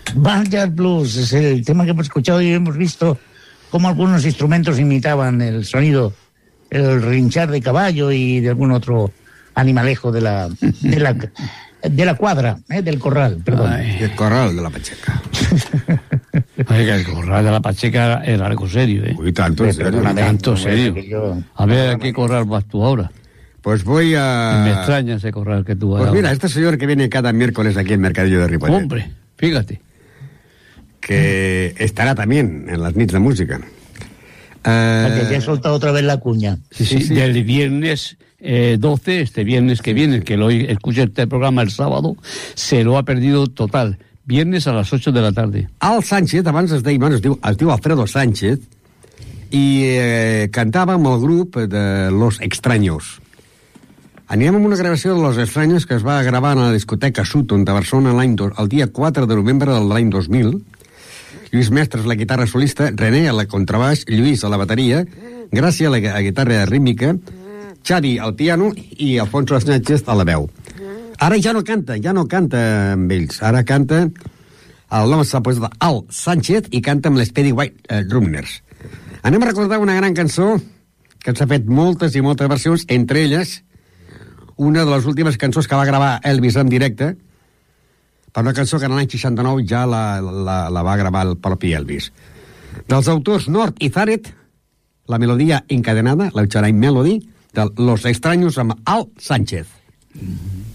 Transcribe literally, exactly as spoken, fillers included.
Backyard Blues es el tema que hemos escuchado y hemos visto cómo algunos instrumentos imitaban el sonido, el rinchar de caballo y de algún otro animalejo de la de la, de la cuadra, eh, del corral, perdón. Ay. El corral de la Pacheca. Oiga, el corral de la Pacheca era algo serio, ¿eh? Uy, tanto, en serio. Perdóname, Tanto no, serio. que yo- A ver, ¿a qué corral vas tú ahora? Pues voy a... Me extraña ese corral que tú vas. Pues mira, este señor que viene cada miércoles aquí en Mercadillo de Ripollet, Hombre, fíjate. que estará también en las nits de música. Porque Eh, te he soltado otra vez la cuña. Sí, sí, Sí, sí. del viernes eh, doce, este viernes que viene, el que lo escuche este programa el sábado, se lo ha perdido total. Viernes a las ocho de la tarde. Al Sánchez, abans es deia, bueno, es diu, es diu Alfredo Sánchez, i eh, cantava amb el grup de Los Extraños. Anirem amb una gravació de Los Extraños que es va gravar a la discoteca Sutton de Barcelona l'any do, el dia quatre de novembre de l'any dos mil. Lluís Mestres, la guitarra solista, René a la contrabaix, Lluís a la bateria, Gràcia a la a guitarra rítmica, Xavi al piano i Alfonso Sánchez a la veu. Ara ja no canta, ja no canta amb ells, ara canta, el nom s'ha posat Al Sánchez i canta amb l'Speedy White eh, Runners. Anem a recordar una gran cançó que s'ha fet moltes i moltes versions, entre elles una de les últimes cançons que va gravar Elvis en directe, per una cançó que en l'any seixanta-nou ja la, la, la va gravar el propi Elvis. Dels autors Nord i Zaret, la melodia encadenada, la Chain Melody, de Los Extraños amb Al Sánchez.